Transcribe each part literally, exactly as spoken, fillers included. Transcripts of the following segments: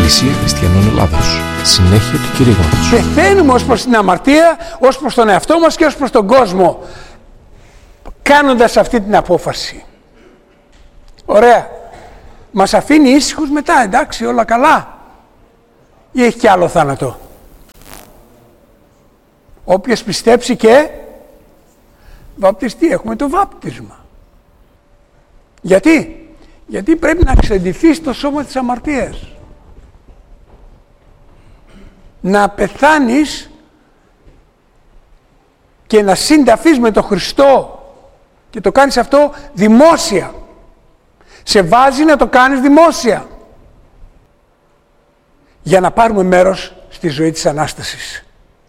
Εκκλησία Χριστιανών Ελλάδος. Συνέχεια του κηρύγματος. Πεθαίνουμε ως προς την αμαρτία, ως προς τον εαυτό μας και ως προς τον κόσμο, κάνοντας αυτή την απόφαση. Ωραία. Μας αφήνει ήσυχους μετά, εντάξει, όλα καλά. Ή έχει κι άλλο θάνατο? Όποιος πιστέψει και βαπτιστεί, έχουμε το βάπτισμα. Γιατί? Γιατί πρέπει να ξεντυθείς το σώμα της αμαρτίας. Να πεθάνεις και να συνταφείς με τον Χριστό, και το κάνεις αυτό δημόσια. Σε βάζει να το κάνεις δημόσια, για να πάρουμε μέρος στη ζωή της Ανάστασης.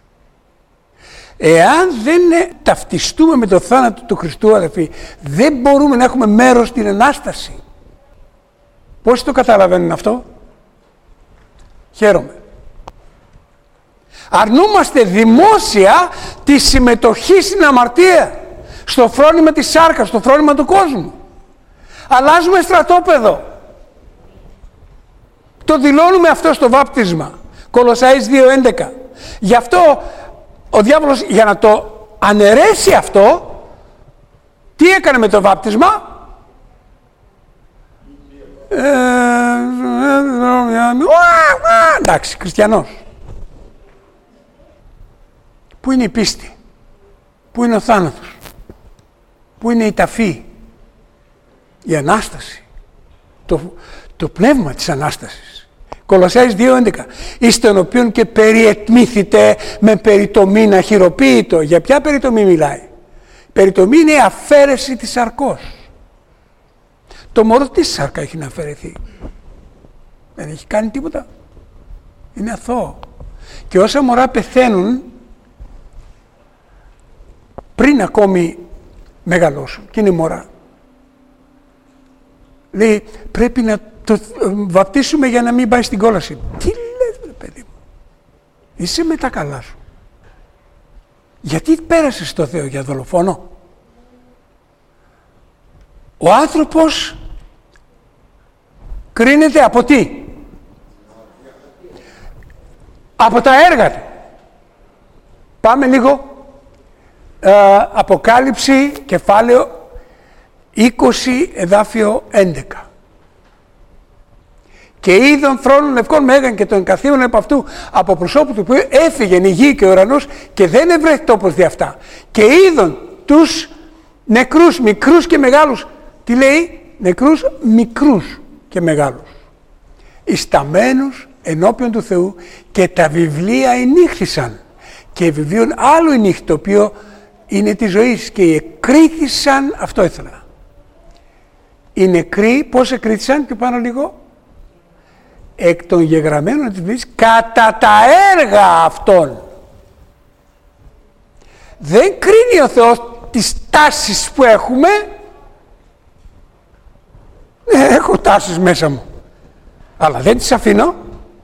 Εάν δεν ταυτιστούμε με το θάνατο του Χριστού, αδελφοί, δεν μπορούμε να έχουμε μέρος στην Ανάσταση. Πώς το καταλαβαίνουν αυτό? Χαίρομαι. Αρνούμαστε δημόσια τη συμμετοχή στην αμαρτία, στο φρόνημα της σάρκας, στο φρόνημα του κόσμου. Αλλάζουμε στρατόπεδο. Το δηλώνουμε αυτό στο βάπτισμα. Κολοσσαείς δύο έντεκα. Γι' αυτό ο διάβολος, για να το αναιρέσει αυτό, τι έκανε με το βάπτισμα? Ε, εντάξει, χριστιανός. Πού είναι η πίστη? Πού είναι ο θάνατος? Πού είναι η ταφή? Η Ανάσταση. Το, το πνεύμα της Ανάστασης. Κολοσσαείς δύο έντεκα. Εις τον οποίον και περιετμήθητε με περιτομήν αχυροποίητο. Για ποια περιτομή μιλάει? Περιτομή είναι η αφαίρεση της σαρκός. Το μωρό τι σάρκα έχει να αφαιρεθεί? Δεν έχει κάνει τίποτα. Είναι αθώο. Και όσα μωρά πεθαίνουν πριν ακόμη μεγαλώσουν και είναι μωρά, λέει πρέπει να το βαπτίσουμε για να μην πάει στην κόλαση. Τι λες ρε παιδί μου? Είσαι με τα καλά σου. Γιατί πέρασες στο Θεό? Για δολοφόνο? Ο άνθρωπος κρίνεται από τι? Από τα έργα του. Πάμε λίγο. Uh, Αποκάλυψη, κεφάλαιο είκοσι, εδάφιο έντεκα. Και είδον θρόνων λευκών μέγαν και των εγκαθίων επ' αυτού, από προσώπου του που έφυγε η γη και ο ουρανός, και δεν ευρέθη τόπος δι' αυτά. Και είδον τους νεκρούς, μικρούς και μεγάλους. Τι λέει? Νεκρούς, μικρούς και μεγάλους, ισταμένους ενώπιον του Θεού, και τα βιβλία ενύχθησαν. Και βιβλίων άλλου ενύχθη, το οποίο είναι τη ζωής, και εκρίθησαν, αυτό ήθελα. Οι νεκροί πώς εκρίθησαν? Και πάνω λίγο. Εκ των γεγραμμένων της βίβλης κατά τα έργα αυτών. Δεν κρίνει ο Θεός τις τάσεις που έχουμε. Ναι, έχω τάσεις μέσα μου, αλλά δεν τις αφήνω.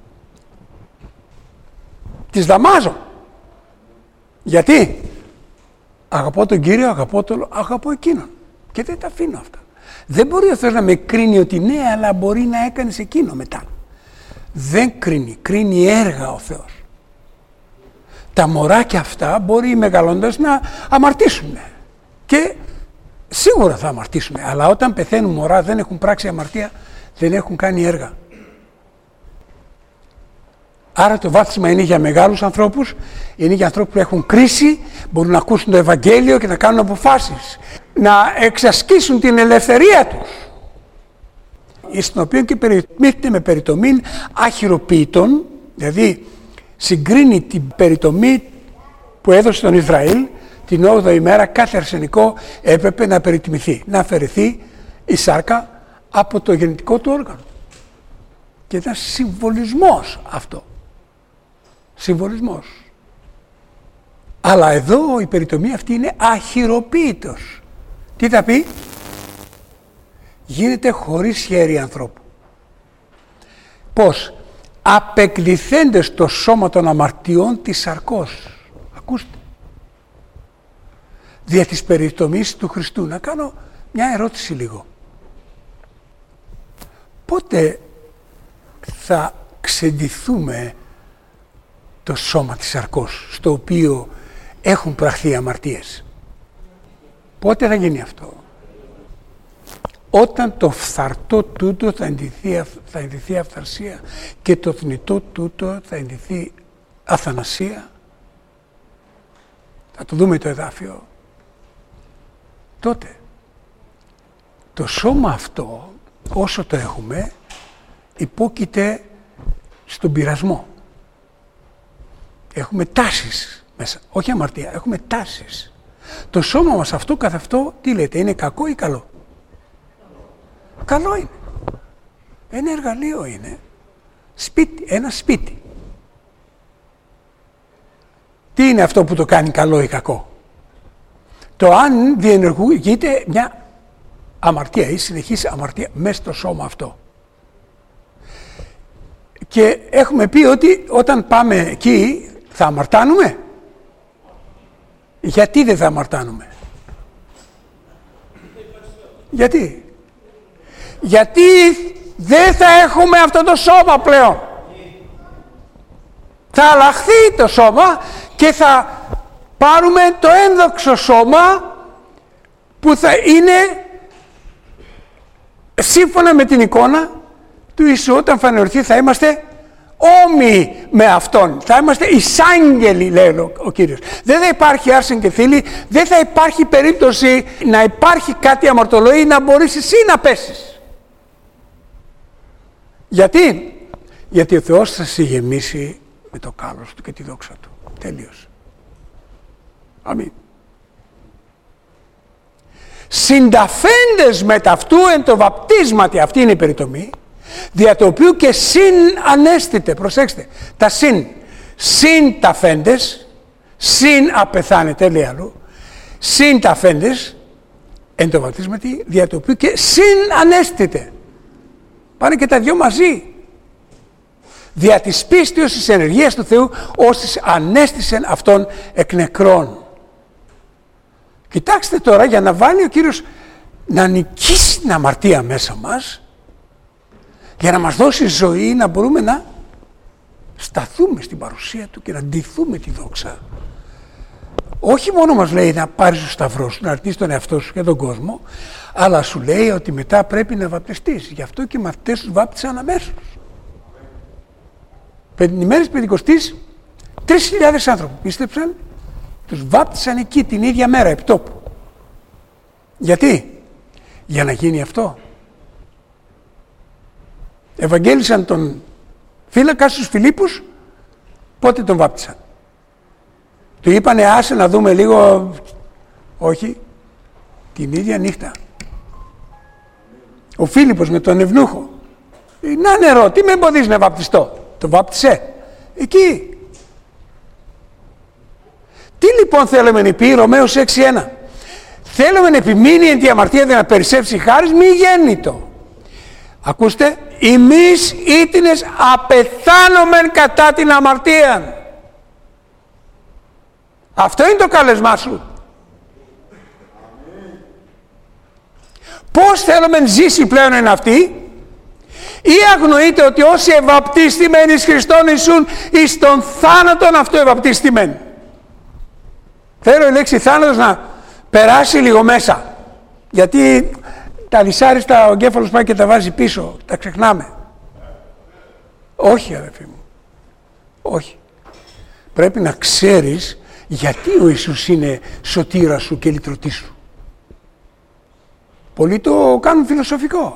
Τις δαμάζω. Γιατί? Αγαπώ τον Κύριο, αγαπώ τον, αγαπώ εκείνον. Και δεν τα αφήνω αυτά. Δεν μπορεί ο Θεός να με κρίνει ότι ναι, αλλά μπορεί να έκανες εκείνο μετά. Δεν κρίνει, κρίνει έργα ο Θεός. Τα μωράκια αυτά μπορεί μεγαλώντας να αμαρτήσουν. Και σίγουρα θα αμαρτήσουν. Αλλά όταν πεθαίνουν μωρά, δεν έχουν πράξει αμαρτία, δεν έχουν κάνει έργα. Άρα το βάπτισμα είναι για μεγάλους ανθρώπους, είναι για ανθρώπους που έχουν κρίση, μπορούν να ακούσουν το Ευαγγέλιο και να κάνουν αποφάσεις, να εξασκήσουν την ελευθερία τους, στην οποία και περιτομήθηκε με περιτομήν αχυροποίητον, δηλαδή συγκρίνει την περιτομή που έδωσε στον Ισραήλ την όγδοη ημέρα. Κάθε αρσενικό έπρεπε να περιτιμηθεί, να αφαιρεθεί η σάρκα από το γεννητικό του όργανο. Και ήταν συμβολισμός αυτό. Συμβολισμός. Αλλά εδώ η περιτομή αυτή είναι αχυροποίητος. Τι θα πει? Γίνεται χωρίς χέρι ανθρώπου. Πώς? Απεκληθέντες το σώμα των αμαρτιών της σαρκός. Ακούστε. Δια της περιτομής του Χριστού. Να κάνω μια ερώτηση λίγο. Πότε θα ξεντηθούμε το σώμα της σαρκός, στο οποίο έχουν πραχθεί αμαρτίες. Πότε θα γίνει αυτό? Όταν το φθαρτό τούτο θα ενδυθεί, θα ενδυθεί αυθαρσία και το θνητό τούτο θα ενδυθεί αθανασία. Θα το δούμε το εδάφιο. Τότε το σώμα αυτό, όσο το έχουμε, υπόκειται στον πειρασμό. Έχουμε τάσεις μέσα, όχι αμαρτία, έχουμε τάσεις. Το σώμα μας αυτό καθ' αυτό, τι λέτε, είναι κακό ή καλό? Καλό είναι. Ένα εργαλείο είναι. Σπίτι, ένα σπίτι. Τι είναι αυτό που το κάνει καλό ή κακό? Το αν διενεργείται μια αμαρτία ή συνεχής αμαρτία μέσα στο σώμα αυτό. Και έχουμε πει ότι όταν πάμε εκεί θα αμαρτάνουμε. Γιατί δεν θα αμαρτάνουμε? Γιατί? Γιατί δεν θα έχουμε αυτό το σώμα πλέον. Θα αλλάχθει το σώμα και θα πάρουμε το ένδοξο σώμα που θα είναι σύμφωνα με την εικόνα του Ιησού. Όταν φανερωθεί θα είμαστε όμοιοι με Αυτόν. Θα είμαστε εισάγγελοι, λέει ο Κύριος. Δεν θα υπάρχει άρσεν και θήλη, δεν θα υπάρχει περίπτωση να υπάρχει κάτι αμαρτωλό ή να μπορείς εσύ να πέσεις. Γιατί? Γιατί ο Θεός θα σε γεμίσει με το κάλος Του και τη δόξα Του. Τέλειος. Αμήν. Συνταφέντες με ταυτού εν το βαπτίσματι, αυτή είναι η περιτομή, δια το οποίο και συν ανέστητε, προσέξτε, τα συν, συν ταφέντες, συν απεθάνετε, λέει αλλού, συν ταφέντες εν το βαπτίσματι, δια το οποίο και συν ανέστητε. Πάνε και τα δυο μαζί. Δια της πίστεως της ενεργείας του Θεού, όσοι ανέστησεν Αυτόν εκ νεκρών. Κοιτάξτε τώρα, για να βάλει ο Κύριος να νικήσει την αμαρτία μέσα μας, για να μας δώσει ζωή, να μπορούμε να σταθούμε στην παρουσία Του και να ντυθούμε τη δόξα. Όχι μόνο μας λέει να πάρεις το σταυρό σου, να αρτήσεις τον εαυτό σου και τον κόσμο, αλλά σου λέει ότι μετά πρέπει να βαπτιστείς. Γι' αυτό και οι μαθητές τους βάπτισαν αμέσως. Την ημέρα της Πεντηκοστής, τρεις χιλιάδες άνθρωποι πίστεψαν, τους βάπτισαν εκεί την ίδια μέρα, επί τόπου. Γιατί? Για να γίνει αυτό. Ευαγγέλισαν τον φύλακα στους Φιλίππους, πότε τον βάπτισαν? Του είπανε άσε να δούμε λίγο, όχι, την ίδια νύχτα. Ο Φίλιππος με τον Ευνούχο, να νερό, τι με εμποδίζει να βαπτιστώ? Το βάπτισε εκεί. Τι λοιπόν θέλουμε να πει? Ρωμαίους έξι ένα. Θέλουμε να επιμείνει εν τη αμαρτία δεν να περισσεύσει χάρις μη γέννητο. Ακούστε, εμείς ήτινες απεθάνομεν κατά την αμαρτία. Αυτό είναι το κάλεσμά σου. Πώς θέλουμε να ζήσει πλέον εν αυτή? Ή αγνοείτε ότι όσοι ευαπτίστημεν εις Χριστόν Ιησούν εις τον θάνατον αυτό ευαπτίστημεν? Θέλω η λέξη θάνατος να περάσει λίγο μέσα, γιατί τα δυσάριστα ο εγκέφαλος πάει και τα βάζει πίσω, τα ξεχνάμε. Όχι αδερφοί μου, όχι. Πρέπει να ξέρεις γιατί ο Ιησούς είναι σωτήρας σου και λυτρωτής σου. Πολλοί το κάνουν φιλοσοφικό.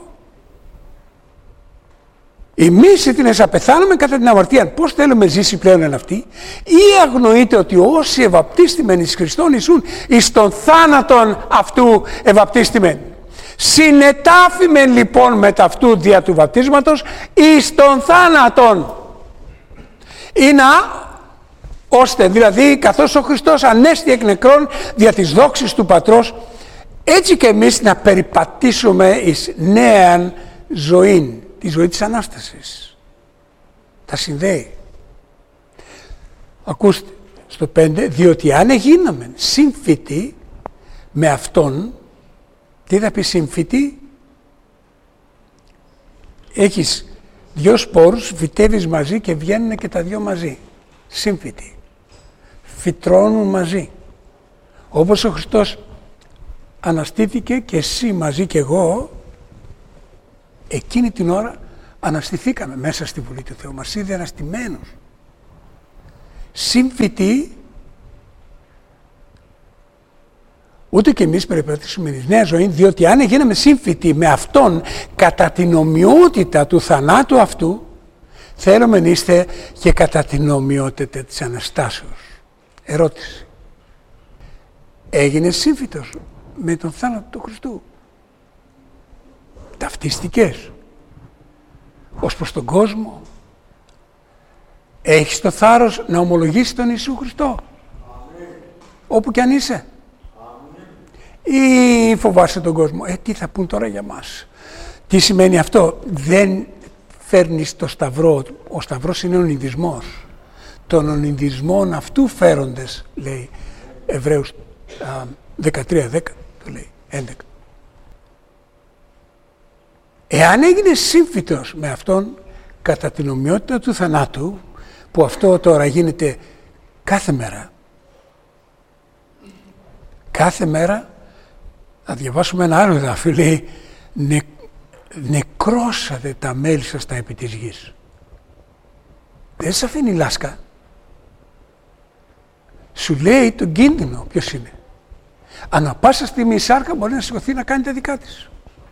Εμείς ήτινες απεθάνουμε κατά την αμαρτία. Πώς θέλουμε ζήσει πλέον εν αυτή? Ή αγνοείτε ότι όσοι ευαπτίστημεν εις Χριστόν Ιησούν εις τον θάνατον αυτού ευαπτίστημεν? Συνετάφημεν λοιπόν με ταυτού δια του βαπτίσματος εις τον θάνατον. Ή να, ώστε δηλαδή καθώς ο Χριστός ανέστη εκ νεκρών δια της δόξης του Πατρός, έτσι και εμείς να περιπατήσουμε εις νέαν ζωήν. Η ζωή της Ανάστασης. Τα συνδέει. Ακούστε στο πέντε, διότι αν εγίναμεν σύμφυτοι με Αυτόν, τι θα πει σύμφυτοι? Έχεις Δυο σπόρους φυτεύεις μαζί και βγαίνουν και τα δυο μαζί. Σύμφυτοι. Φυτρώνουν μαζί. Όπως ο Χριστός αναστήθηκε και εσύ μαζί και εγώ, εκείνη την ώρα αναστηθήκαμε μέσα στη Βουλή του Θεού. Μας είδε αναστημένους. Σύμφυτοι, ούτε και εμείς πρέπει να πατήσουμε τη νέα ζωή, διότι αν γίναμε σύμφυτοι με Αυτόν κατά την ομοιότητα του θανάτου αυτού, θέλουμε να είστε και κατά την ομοιότητα της Αναστάσεως. Ερώτηση. Έγινες σύμφυτος με τον θάνατο του Χριστού? Ταυτιστικές ως προς τον κόσμο? Έχεις το θάρρος να ομολογήσεις τον Ιησού Χριστό? Αμήν. Όπου κι αν είσαι? Αμήν. Ή φοβάσαι τον κόσμο? Ε, τι θα πούν τώρα για μας? Τι σημαίνει αυτό? Δεν φέρνεις το σταυρό. Ο σταυρός είναι ο ονειδισμός. Των ονειδισμών αυτού φέροντες, λέει Εβραίους δεκατρία δέκα, το λέει έντεκα. Εάν έγινες σύμφυτος με Αυτόν κατά την ομοιότητα του θανάτου, που αυτό τώρα γίνεται κάθε μέρα, κάθε μέρα, θα διαβάσουμε ένα άλλο εδάφιο, λέει «Νε, νεκρώσατε τα μέλη σας τα επί της γης». Δεν σας αφήνει λάσκα. Σου λέει τον κίνδυνο ποιος είναι. Ανά πάσα στιγμή η σάρκα μπορεί να σηκωθεί να κάνει τα δικά της.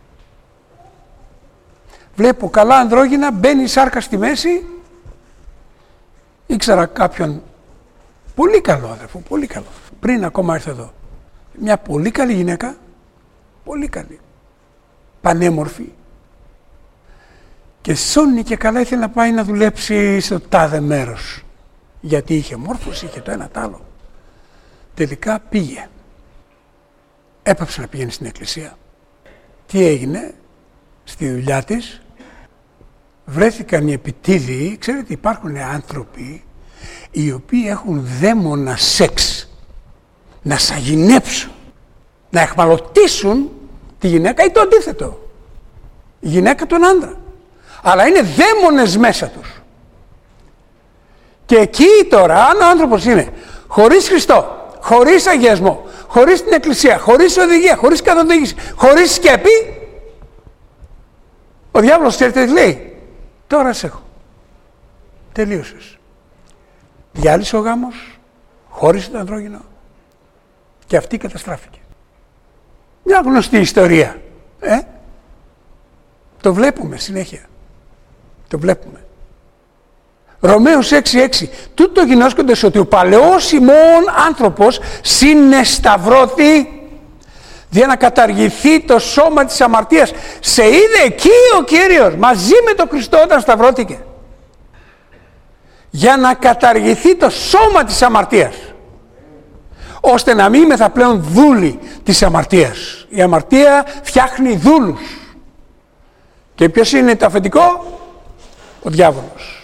Βλέπω καλά ανδρόγυνα, μπαίνει η σάρκα στη μέση. Ήξερα κάποιον πολύ καλό αδερφό, πολύ καλό, πριν ακόμα έρθω εδώ. Μια πολύ καλή γυναίκα, πολύ καλή, πανέμορφη. Και σώνει και καλά ήθελε να πάει να δουλέψει στο τάδε μέρος. Γιατί είχε μόρφωση, είχε το ένα τ' άλλο. Τελικά πήγε. Έπαψε να πηγαίνει στην εκκλησία. Τι έγινε? Στη δουλειά της βρέθηκαν οι επιτίδιοι. Ξέρετε, υπάρχουν άνθρωποι οι οποίοι έχουν δαίμονα σεξ, να σαγηνέψουν, να εχμαλωτίσουν τη γυναίκα ή το αντίθετο, η γυναίκα τον άντρα, αλλά είναι δαίμονες μέσα τους. Και εκεί τώρα, αν ο άνθρωπος είναι χωρίς Χριστό, χωρίς αγιασμό, χωρίς την εκκλησία, χωρίς οδηγία, χωρίς καθοδήγηση, χωρίς σκέπη, ο διάβολος ξέρετε τι λέει? Τώρα σε έχω. Τελείωσες. Διάλυσε ο γάμος, χώρισε το ανδρόγυνο και αυτή καταστράφηκε. Μια γνωστή ιστορία. Ε? Το βλέπουμε συνέχεια. Το βλέπουμε. Ρωμαίους έξι έξι. Τούτο γινώσκοντας ότι ο παλαιός ημών άνθρωπος συνεσταυρώθη για να καταργηθεί το σώμα της αμαρτίας. Σε είδε εκεί ο Κύριος μαζί με τον Χριστό όταν σταυρώθηκε. Για να καταργηθεί το σώμα της αμαρτίας. Ώστε να μην είμαστε πλέον δούλοι της αμαρτίας. Η αμαρτία φτιάχνει δούλους. Και ποιος είναι το αφεντικό? Ο διάβολος.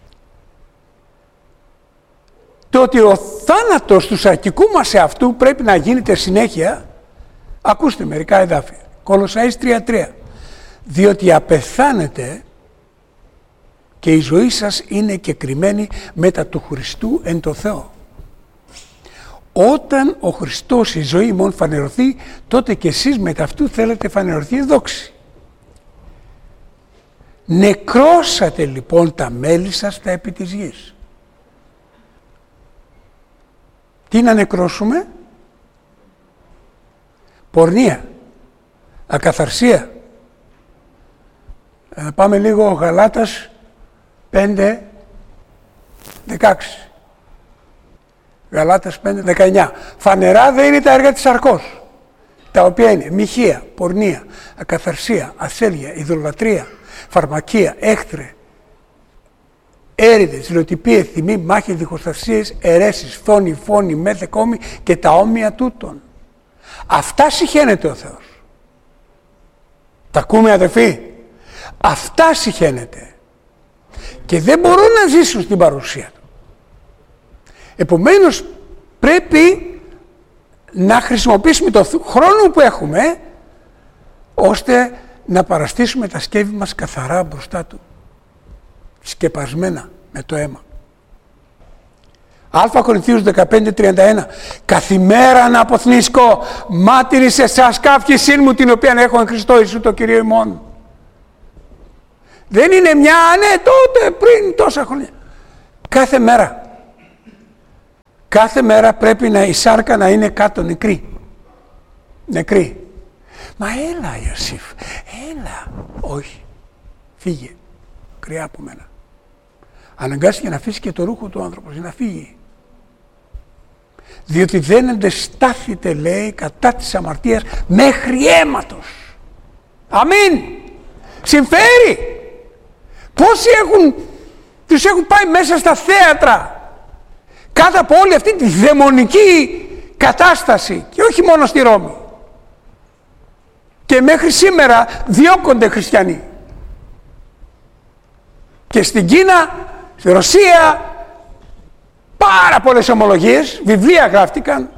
Το ότι ο θάνατος του σαρκικού μας εαυτού πρέπει να γίνεται συνέχεια. Ακούστε μερικά εδάφια. Κολοσσαείς τρία τρία. Διότι απεθάνετε και η ζωή σας είναι κεκριμένη μετά του Χριστού εν το Θεό. Όταν ο Χριστός η ζωή ημών φανερωθεί, τότε και εσείς μετά αυτού θέλετε φανερωθεί δόξη. Νεκρώσατε λοιπόν τα μέλη σας τα επί της γης. Τι να νεκρώσουμε? Πορνεία, ακαθαρσία. Ε, πάμε λίγο Γαλάτας πέντε δεκαέξι. Γαλάτας πέντε δεκαεννιά. Φανερά δεν είναι τα έργα της σαρκός, τα οποία είναι μοιχεία, πορνεία, ακαθαρσία, ασέλεια, ειδωλατρία, φαρμακεία, έχθρε, έρηδες, ζηλοτυπίες, θυμοί, μάχες, διχοστασίες, αιρέσεις, φόνοι, φόνοι, μέθεκόμοι και τα όμοια τούτων. Αυτά συχαίνεται ο Θεός. Τα ακούμε αδελφοί? Αυτά συχαίνεται. Και δεν μπορούν να ζήσουν στην παρουσία του. Επομένως πρέπει να χρησιμοποιήσουμε το χρόνο που έχουμε ώστε να παραστήσουμε τα σκεύη μας καθαρά μπροστά του. σκεπασμένα με το αίμα. Α Κορινθίους δεκαπέντε τριάντα ένα. Καθημέρα να αποθνίσκω μάρτυρη σε εσάς καύχησήν μου, την οποία έχω εν Χριστώ Ιησού το Κύριο ημών. Δεν είναι μια, ναι, τότε πριν τόσα χρόνια. Κάθε μέρα. Κάθε μέρα πρέπει να η σάρκα να είναι κάτω νεκρή. Νεκρή. Μα έλα Ιωσήφ, έλα. Όχι. Φύγε. Κρυά από μένα. Αναγκάστηκε να αφήσει και το ρούχο του άνθρωπος για να φύγει. Διότι δεν αντεστάθητε, λέει, κατά της αμαρτίας μέχρι αίματος. Αμήν. Συμφέρει. Πόσοι έχουν, τους έχουν πάει μέσα στα θέατρα κάτω από όλη αυτή τη δαιμονική κατάσταση, και όχι μόνο στη Ρώμη. Και μέχρι σήμερα διώκονται χριστιανοί. Και στην Κίνα, στη Ρωσία, πάρα πολλές ομολογίες, βιβλία γράφτηκαν.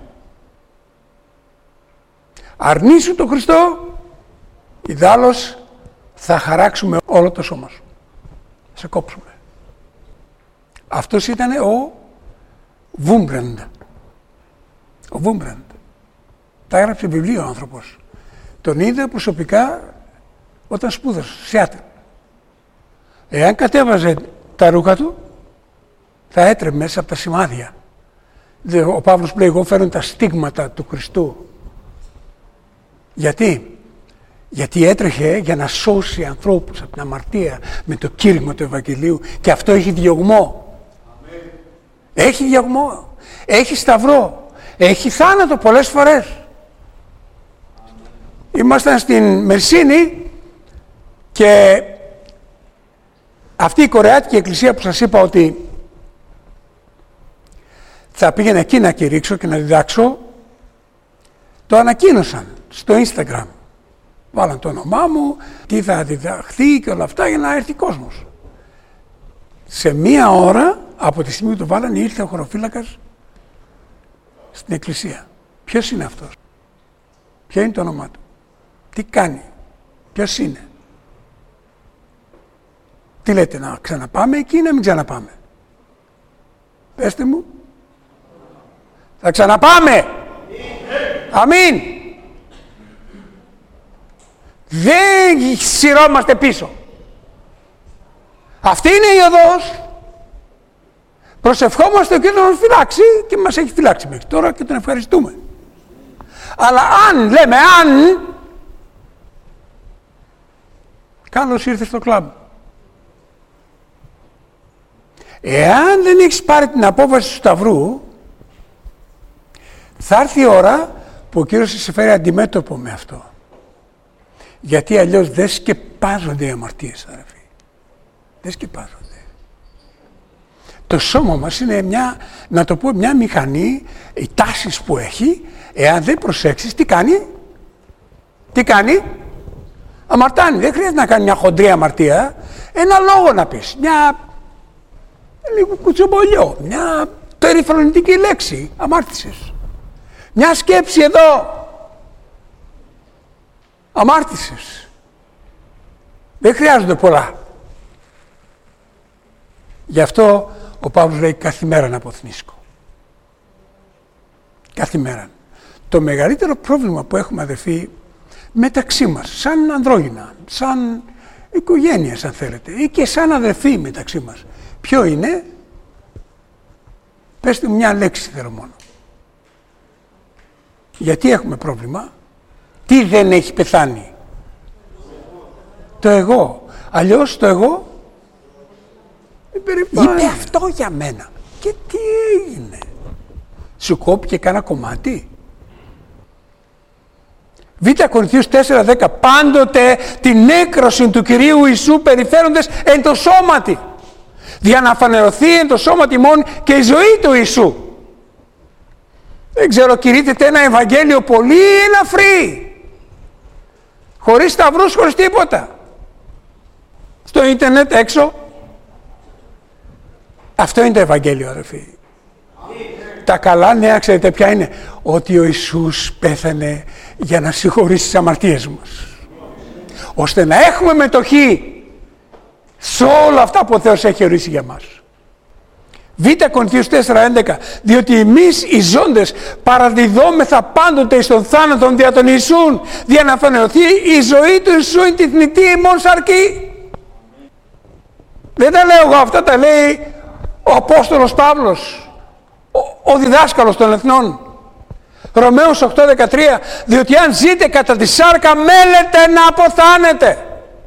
Αρνήσου τον Χριστό, ιδάλλως θα χαράξουμε όλο το σώμα σου. Θα σε κόψουμε. Αυτός ήταν ο Βούμπραντ. Ο Βούμπραντ. Τα έγραψε βιβλίο ο άνθρωπος. Τον είδα προσωπικά όταν σπούδασε σε Σιάτλ. Εάν κατέβαζε τα ρούχα του, θα έτρεμε μέσα από τα σημάδια. Ο Παύλος λέει, εγώ φέρνω τα στίγματα του Χριστού. Γιατί? Γιατί έτρεχε για να σώσει ανθρώπους από την αμαρτία με το κήρυγμα του Ευαγγελίου, και αυτό έχει διωγμό. Αμήν. Έχει διωγμό, έχει σταυρό, έχει θάνατο πολλές φορές. Αμήν. Ήμασταν στην Μερσίνη και αυτή η Κορεάτικη εκκλησία που σας είπα ότι θα πήγαινα εκεί να κηρύξω και να διδάξω, το ανακοίνωσαν στο Instagram. Βάλαν το όνομά μου, τι θα διδαχθεί και όλα αυτά για να έρθει κόσμος. Σε μία ώρα από τη στιγμή που το βάλαν ήρθε ο χωροφύλακας στην εκκλησία. Ποιος είναι αυτός? Ποιο είναι το όνομά του? Τι κάνει? Ποιος είναι? Τι λέτε, να ξαναπάμε εκεί ή να μην ξαναπάμε? Πέστε μου. Θα ξαναπάμε. Αμήν. Δεν σειρώμαστε πίσω. Αυτή είναι η οδός. Προσευχόμαστε ο Κύριος να μας φυλάξει και μας έχει φυλάξει μέχρι τώρα και τον ευχαριστούμε. Αλλά αν, λέμε αν, καλώς ήρθες στο κλαμπ. Εάν δεν έχεις πάρει την απόφαση του σταυρού, θα έρθει η ώρα που ο Κύριος θα σε φέρει αντιμέτωπο με αυτό. Γιατί αλλιώς δεν σκεπάζονται οι αμαρτίες, αδερφοί. Δεν σκεπάζονται. Το σώμα μας είναι μια, να το πω, μια μηχανή, οι τάσεις που έχει, εάν δεν προσέξεις, τι κάνει? Τι κάνει? Αμαρτάνει. Δεν χρειάζεται να κάνει μια χοντρή αμαρτία. Ένα λόγο να πεις. Μια λίγο κουτσομπολιό. Μια περιφρονητική λέξη. Αμάρτησες. Μια σκέψη εδώ. Αμάρτησες. Δεν χρειάζονται πολλά. Γι' αυτό ο Παύλος λέει κάθε μέρα να αποθνίσκω. Κάθε μέρα. Το μεγαλύτερο πρόβλημα που έχουμε, αδερφοί, μεταξύ μας, σαν ανδρόγυνα, σαν οικογένεια, αν θέλετε, ή και σαν αδερφοί μεταξύ μας, ποιο είναι? Πεςτε μου μια λέξη θέλω μόνο. Γιατί έχουμε πρόβλημα? Τι δεν έχει πεθάνει? Το εγώ. Αλλιώς το εγώ είπε αυτό για μένα. Και τι έγινε? Σου κόπηκε κάνα κομμάτι? Β' Κορινθίους τέσσερα δέκα. Πάντοτε την έκρωση του Κυρίου Ιησού περιφέροντες εν το σώματι, δια να φανερωθεί εν το σώματι μόνο και η ζωή του Ιησού. Δεν ξέρω, κηρύττεται ένα Ευαγγέλιο πολύ ελαφρύ, χωρίς σταυρούς, χωρίς τίποτα. Στο ίντερνετ έξω. Αυτό είναι το Ευαγγέλιο, αδερφοί. Τα καλά νέα, ξέρετε ποια είναι? Ότι ο Ιησούς πέθανε για να συγχωρήσει τις αμαρτίες μας, ώστε να έχουμε μετοχή σε όλα αυτά που ο Θεός έχει ορίσει για μας. Β Κορινθίους τέσσερα έντεκα, διότι εμείς οι ζώντες παραδιδόμεθα πάντοτε εις τον θάνατον δια των Ιησούν, δια να φανερωθεί η ζωή του Ιησού είναι τη θνητή ημών σαρκή. Δεν τα λέω εγώ αυτά, τα λέει ο Απόστολος Παύλος, ο, ο διδάσκαλος των εθνών. Ρωμαίους οκτώ δεκατρία, διότι αν ζείτε κατά τη σάρκα μέλετε να αποθάνετε.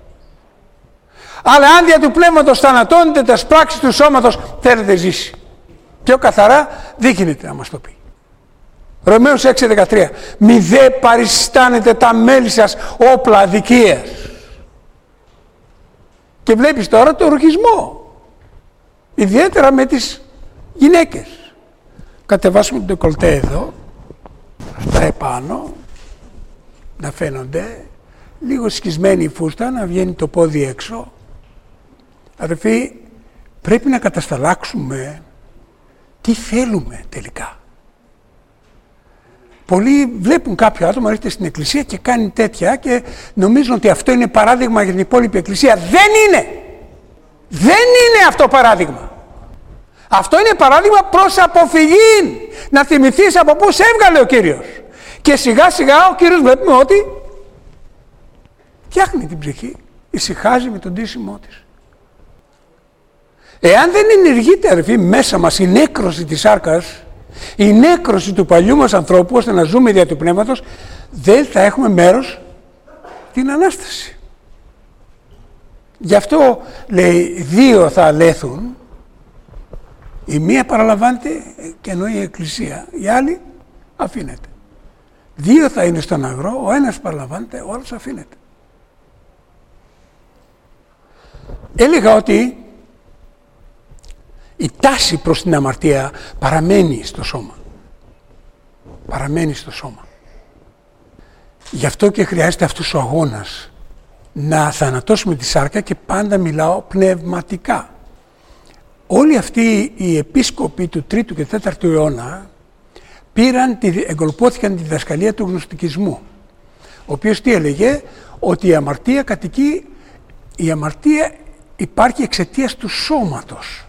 Αλλά αν δια του πνεύματος θανατώνετε τα πράξεις του σώματος, θέλετε ζήσει. Πιο καθαρά δείχνεται να μας το πει. Ρωμαίους έξι δεκατρία, μη δε παριστάνετε τα μέλη σας όπλα αδικίας. Και βλέπεις τώρα το ρουχισμό. Ιδιαίτερα με τις γυναίκες. Κατεβάσουμε το ντεκολτέ εδώ, αυτά επάνω, να φαίνονται, λίγο σκισμένη η φούστα, να βγαίνει το πόδι έξω. Αδελφοί, πρέπει να κατασταλάξουμε τι θέλουμε τελικά. Πολλοί βλέπουν κάποιο άτομο, έρχεται στην εκκλησία και κάνει τέτοια και νομίζουν ότι αυτό είναι παράδειγμα για την υπόλοιπη εκκλησία. Δεν είναι! Δεν είναι αυτό παράδειγμα. Αυτό είναι παράδειγμα προς αποφυγή. Να θυμηθείς από πού σε έβγαλε ο Κύριος. Και σιγά σιγά ο Κύριος βλέπουμε ότι φτιάχνει την ψυχή, ησυχάζει με τον ντύσιμό της. Εάν δεν ενεργείται, αδελφοί, μέσα μας η νέκρωση της σάρκας, η νέκρωση του παλιού μας ανθρώπου, ώστε να ζούμε δια του πνεύματος, δεν θα έχουμε μέρος στην Ανάσταση. Γι' αυτό λέει δύο θα αλέθουν, η μία παραλαμβάνεται και εννοεί η Εκκλησία, η άλλη αφήνεται. Δύο θα είναι στον αγρό, ο ένας παραλαμβάνεται, ο άλλος αφήνεται. Έλεγα ότι η τάση προς την αμαρτία παραμένει στο σώμα. Παραμένει στο σώμα. Γι' αυτό και χρειάζεται αυτός ο αγώνας να θανατώσουμε τη σάρκα, και πάντα μιλάω πνευματικά. Όλοι αυτοί οι επίσκοποι του τρίτου και τέταρτου αιώνα πήραν, εγκολπώθηκαν τη διδασκαλία του γνωστικισμού, ο οποίος τι έλεγε, ότι η αμαρτία κατοικεί, η αμαρτία υπάρχει εξαιτίας του σώματος.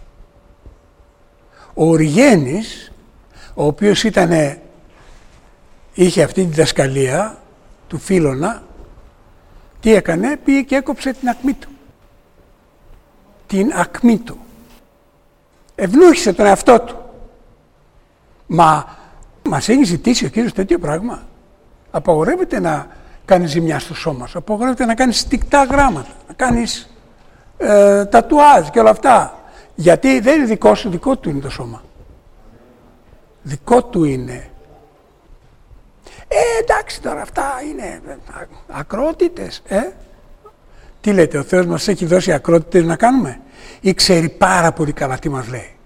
Ο Οριγένης, ο οποίος ήτανε, είχε αυτή τη διδασκαλία του Φίλωνα, τι έκανε, πήγε και έκοψε την ακμή του. Την ακμή του. Ευνούχησε τον εαυτό του. Μα μας έχει ζητήσει ο Κύριος τέτοιο πράγμα. Απαγορεύεται να κάνεις ζημιά στο σώμα σου. Απαγορεύεται να κάνεις στικτά γράμματα, να κάνεις ε, τατουάζ και όλα αυτά. Γιατί δεν είναι δικό σου, δικό του είναι το σώμα. Δικό του είναι. Ε, εντάξει τώρα, αυτά είναι ακρότητες. Ε? Τι λέτε, ο Θεός μας έχει δώσει ακρότητες να κάνουμε, ή ξέρει πάρα πολύ καλά τι μας λέει?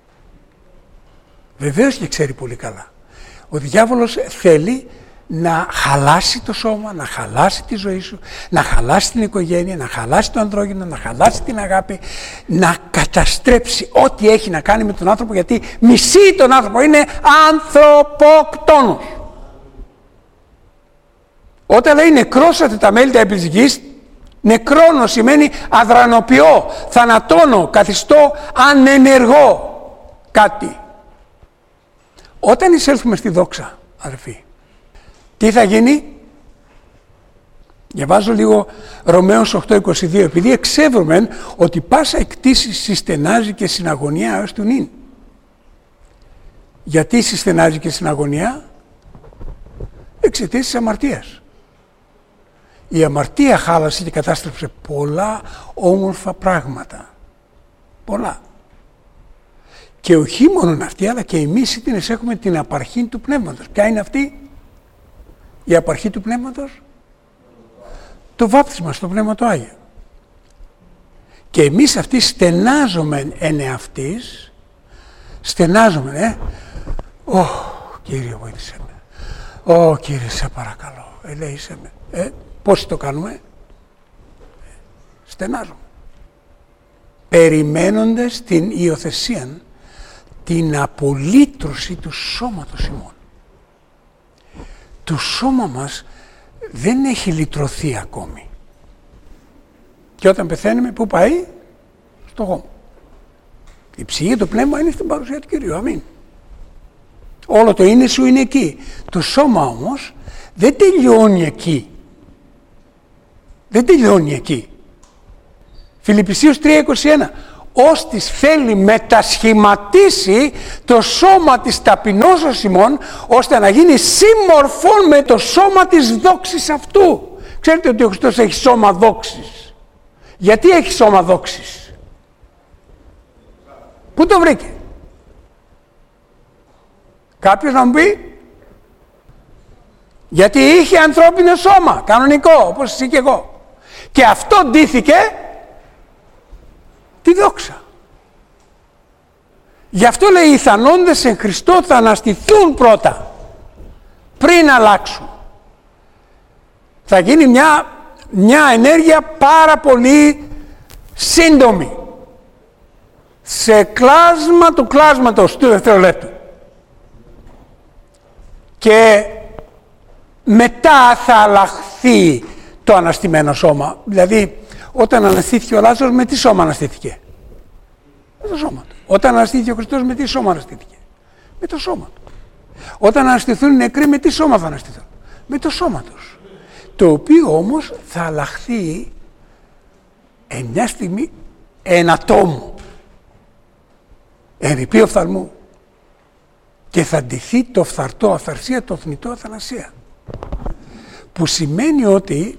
Βεβαίως και ξέρει πολύ καλά. Ο διάβολος θέλει να χαλάσει το σώμα, να χαλάσει τη ζωή σου, να χαλάσει την οικογένεια, να χαλάσει το ανδρόγυνο, να χαλάσει την αγάπη, να καταστρέψει ό,τι έχει να κάνει με τον άνθρωπο, γιατί μισεί τον άνθρωπο, είναι ανθρωποκτόνος. Όταν λέει νεκρώσατε τα μέλη τα επί της γης, νεκρώνω σημαίνει αδρανοποιώ, θανατώνω, καθιστώ ανενεργό κάτι. Όταν εισέλθουμε στη δόξα, αδερφοί, τι θα γίνει? Διαβάζω λίγο Ρωμαίους οκτώ είκοσι δύο, επειδή εξεύρουμε ότι πάσα εκτίση συστενάζει και συναγωνία έως του νυν. Γιατί συστενάζει και συναγωνία? Εξαιτίας της αμαρτίας. Η αμαρτία χάλασε και κατάστρεψε πολλά όμορφα πράγματα. Πολλά. Και όχι μόνο αυτή, αλλά και εμείς ήτινες έχουμε την απαρχή του πνεύματος. Ποια είναι αυτή η απαρχή του πνεύματος? Το βάπτισμα στο Πνεύμα το Άγιο. Και εμείς αυτοί στενάζομαι εν εαυτής, στενάζομαι, ε. Ω, Κύριε βοήθησε με. Ω, Κύριε σε παρακαλώ, ελέησέ με. Ε, πώς το κάνουμε? Στενάζομαι. Περιμένοντας την υιοθεσία, την απολύτρωση του σώματος ημών. Το σώμα μας δεν έχει λυτρωθεί ακόμη. Και όταν πεθαίνουμε, πού πάει? φτωχό μου. Η ψυχή, το πνεύμα είναι στην παρουσία του Κυρίου. Αμήν. Όλο το είναι σου είναι εκεί. Το σώμα όμως δεν τελειώνει εκεί. Δεν τελειώνει εκεί. Φιλιππισίους τρία είκοσι ένα. Ώστις θέλει μετασχηματίσει το σώμα της ταπεινώσεως ημών, ώστε να γίνει σύμμορφον με το σώμα της δόξης αυτού. Ξέρετε ότι ο Χριστός έχει σώμα δόξης. Γιατί έχει σώμα δόξης? Πού το βρήκε? Κάποιος να μου πει? Γιατί είχε ανθρώπινο σώμα, κανονικό, όπως εσύ και εγώ. Και αυτό ντύθηκε τη δόξα. Γι' αυτό λέει οι θανόντες εν Χριστώ θα αναστηθούν πρώτα, πριν αλλάξουν. Θα γίνει μια, μια ενέργεια πάρα πολύ σύντομη. Σε κλάσμα του κλάσματος του δευτερολέπτου. Και μετά θα αλλάχθει το αναστημένο σώμα. Δηλαδή, όταν αναστήθηκε ο Λάζαρος, με τι σώμα αναστήθηκε? Με το σώμα του. Όταν αναστήθηκε ο Χριστός, με τι σώμα αναστήθηκε? Με το σώμα του. Όταν αναστηθούν οι νεκροί, με τι σώμα θα αναστηθούν? Με το σώμα τους. Το οποίο όμως θα αλλάχθει εν μια στιγμή εν ατόμου, εν ρηπείο οφθαλμού, και θα ντυθεί το φθαρτό αυθαρσία, το θνητό αθανασία. Που σημαίνει ότι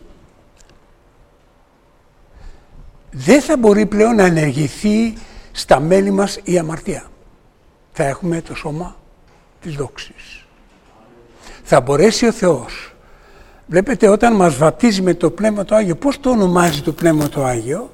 δεν θα μπορεί πλέον να ενεργηθεί στα μέλη μας η αμαρτία. Θα έχουμε το σώμα της δόξης. Θα μπορέσει ο Θεός. Βλέπετε, όταν μας βαπτίζει με το Πνεύμα το Άγιο, πώς το ονομάζει το Πνεύμα το Άγιο?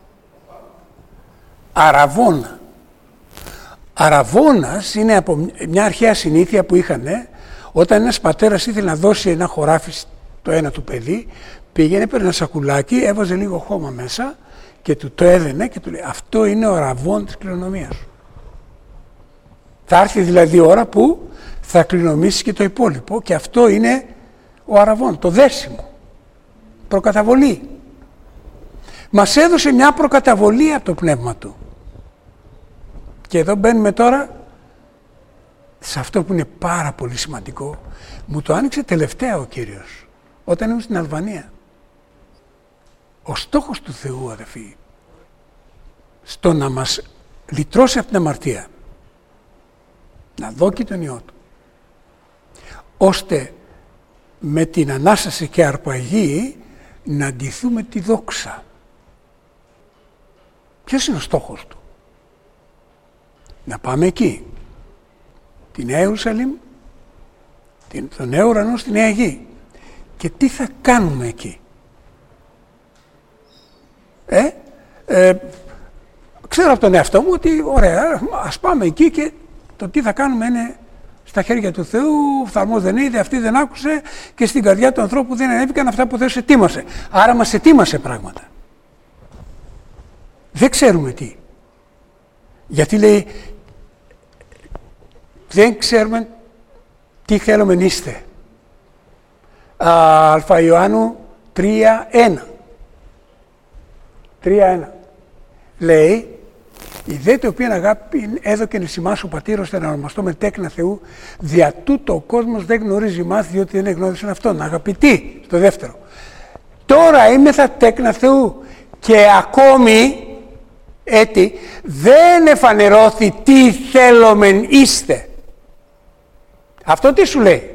Αραβώνα. Αραβώνας είναι από μια αρχαία συνήθεια που είχαν, όταν ένας πατέρας ήθελε να δώσει ένα χωράφι στο ένα του παιδί, πήγαινε, έπαιρνε ένα σακουλάκι, έβαζε λίγο χώμα μέσα και του το έδαινε και του λέει, αυτό είναι ο αραβών της κληρονομίας σου. Θα έρθει δηλαδή η ώρα που θα κληρονομήσεις και το υπόλοιπο, και αυτό είναι ο αραβών, το δέσιμο, προκαταβολή. Μας έδωσε μια προκαταβολή από το Πνεύμα του. Και εδώ μπαίνουμε τώρα σε αυτό που είναι πάρα πολύ σημαντικό. Μου το άνοιξε τελευταία ο Κύριος, όταν ήμουν στην Αλβανία. Ο στόχος του Θεού, αδελφοί, στο να μας λυτρώσει από την αμαρτία, να δώσει τον Υιό Του, ώστε με την Ανάσταση και αρπαγή να ντυθούμε τη δόξα. Ποιος είναι ο στόχος του? Να πάμε εκεί, τη Νέα Ιερουσαλήμ, τον νέο ουρανό στη Νέα Γη. Και τι θα κάνουμε εκεί? Ε, ε, ξέρω από τον εαυτό μου ότι ωραία, ας πάμε εκεί, και το τι θα κάνουμε είναι στα χέρια του Θεού. Ο φθαλμός δεν είδε, αυτή δεν άκουσε, και στην καρδιά του ανθρώπου δεν ανέβηκαν αυτά που ο Θεός ετοίμασε. Άρα μας ετοίμασε πράγματα. Δεν ξέρουμε τι. Γιατί λέει, δεν ξέρουμε τι θέλουμε να είστε. Α Ιωάννου τρία ένα. τρία ένα. Λέει, η δε το οποίο αγάπη έδωκεν εις ημάς ο Πατήρ, ώστε να ονομαστώ με τέκνα Θεού, δια τούτο ο κόσμος δεν γνωρίζει ημάς, διότι δεν εγνώρισαν αυτόν. Αγαπητοί, στο δεύτερο. Τώρα είμαι θα τέκνα Θεού, και ακόμη έτη δεν εφανερώθη τι θέλομεν είστε. Αυτό τι σου λέει?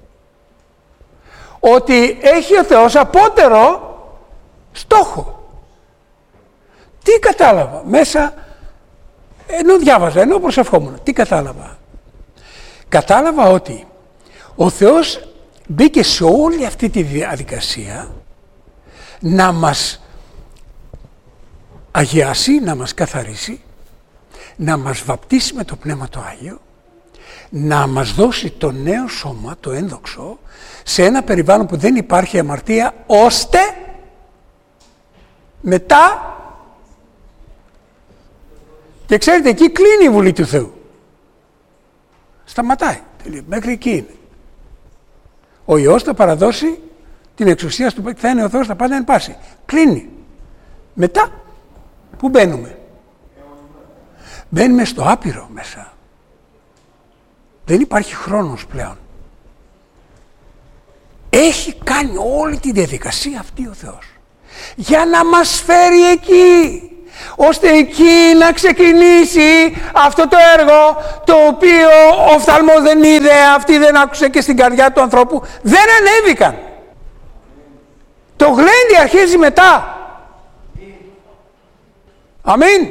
Ότι έχει ο Θεός απότερο στόχο. Τι κατάλαβα μέσα, ενώ διάβαζα, ενώ προσευχόμουν, τι κατάλαβα? Κατάλαβα ότι ο Θεός μπήκε σε όλη αυτή τη διαδικασία να μας αγιάσει, να μας καθαρίσει, να μας βαπτίσει με το Πνεύμα το Άγιο, να μας δώσει το νέο σώμα, το ένδοξο, σε ένα περιβάλλον που δεν υπάρχει αμαρτία, ώστε μετά, και ξέρετε, εκεί κλείνει η Βουλή του Θεού. Σταματάει, μέχρι εκεί είναι. Ο Υιός θα παραδώσει την εξουσία του, θα είναι ο Θεός, θα πάντα εν πάση. Κλείνει. Μετά, πού μπαίνουμε? μπαίνουμε στο άπειρο μέσα. Δεν υπάρχει χρόνος πλέον. Έχει κάνει όλη τη διαδικασία αυτή ο Θεός για να μας φέρει εκεί, ώστε εκεί να ξεκινήσει αυτό το έργο το οποίο ο οφθαλμός δεν είδε, αυτή δεν άκουσε και στην καρδιά του ανθρώπου δεν ανέβηκαν. Το γλέντι αρχίζει μετά. Αμήν.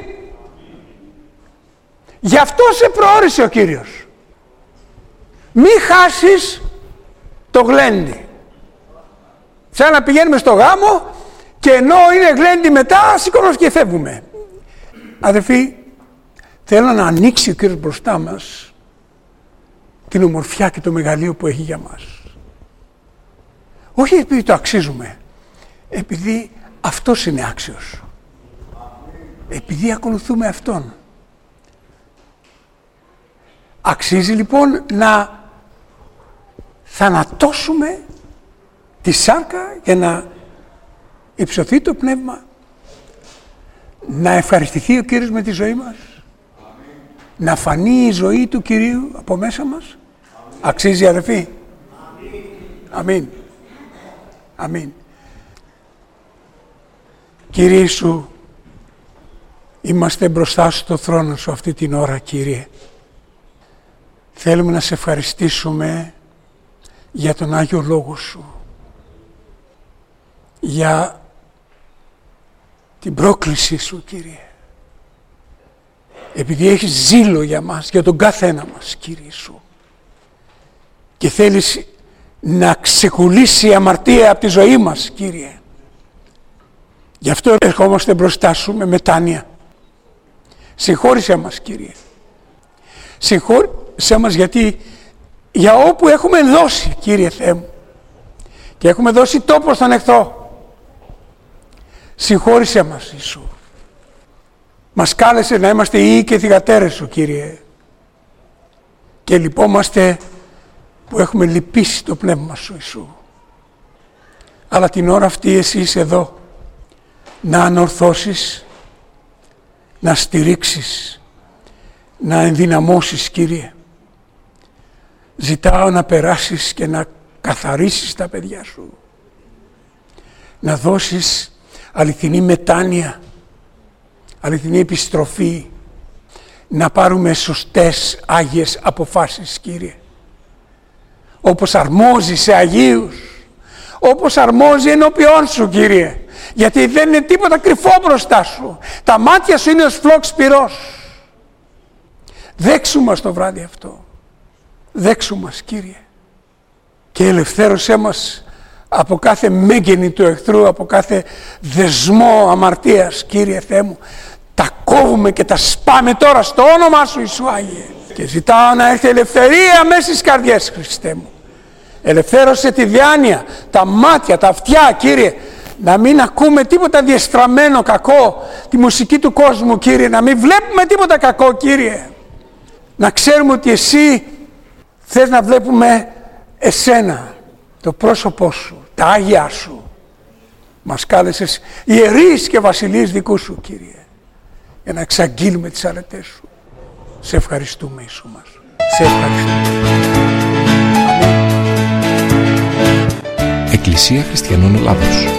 Γι' αυτό σε προώρισε ο Κύριος. Μη χάσεις το γλέντι. Σαν να πηγαίνουμε στο γάμο και ενώ είναι γλέντι μετά σηκώνουμε και φεύγουμε. Αδερφοί, θέλω να ανοίξει ο Κύριος μπροστά μας την ομορφιά και το μεγαλείο που έχει για μας. Όχι επειδή το αξίζουμε, επειδή αυτός είναι άξιος. Επειδή ακολουθούμε Αυτόν. Αξίζει λοιπόν να θανατώσουμε τη σάρκα για να υψωθεί το πνεύμα, να ευχαριστηθεί ο Κύριος με τη ζωή μας, να φανεί η ζωή του Κυρίου από μέσα μας. Αξίζει, αδελφοί. Αμήν. Αμήν. Κύριε Ιησού, είμαστε μπροστά στο θρόνο σου αυτή την ώρα, Κύριε. Θέλουμε να σε ευχαριστήσουμε για τον Άγιο Λόγο σου, για την πρόκλησή σου, Κύριε. Επειδή έχεις ζήλο για μας, για τον καθένα μας, Κύριε σου, και θέλεις να ξεκουλήσει η αμαρτία από τη ζωή μας, Κύριε. Γι' αυτό ερχόμαστε μπροστά σου με μετάνοια. Συγχώρησέ μας, Κύριε. Συγχώρησέ μας γιατί για όπου έχουμε δώσει, Κύριε Θεέ μου, και έχουμε δώσει τόπο στον εχθρό, συγχώρησέ μας, Ιησού. Μας κάλεσε να είμαστε ιοί και θυγατέρες σου, Κύριε, και λυπόμαστε που έχουμε λυπήσει το πνεύμα σου, Ιησού. Αλλά την ώρα αυτή εσύ είσαι εδώ να ανορθώσεις, να στηρίξεις, να ενδυναμώσεις, Κύριε. Ζητάω να περάσεις και να καθαρίσεις τα παιδιά σου, να δώσεις αληθινή μετάνοια, αληθινή επιστροφή, να πάρουμε σωστές άγιες αποφάσεις, Κύριε, όπως αρμόζει σε Αγίους, όπως αρμόζει ενώπιόν σου, Κύριε, γιατί δεν είναι τίποτα κρυφό μπροστά σου. Τα μάτια σου είναι ως φλόξ πυρός. Δέξου μας το βράδυ αυτό. Δέξου μας, Κύριε, και ελευθέρωσέ μας από κάθε μέγενη του εχθρού, από κάθε δεσμό αμαρτίας, Κύριε Θεέ μου. Τα κόβουμε και τα σπάμε τώρα στο όνομά σου, Ιησού Άγιε. Και ζητάω να έρθει ελευθερία μέσα στις καρδιές, Χριστέ μου. Ελευθέρωσε τη διάνοια, τα μάτια, τα αυτιά, Κύριε. Να μην ακούμε τίποτα διεστραμμένο κακό, τη μουσική του κόσμου, Κύριε. Να μην βλέπουμε τίποτα κακό, Κύριε. Να ξέρουμε ότι εσύ θες να βλέπουμε εσένα, το πρόσωπό σου, τα Άγια σου. Μας κάλεσες ιερείς και βασιλείς δικού σου, Κύριε, για να εξαγγείλουμε τις αρετές σου. Σε ευχαριστούμε, Ιησού μας. Σε ευχαριστούμε. Εκκλησία Χριστιανών Ελλάδος.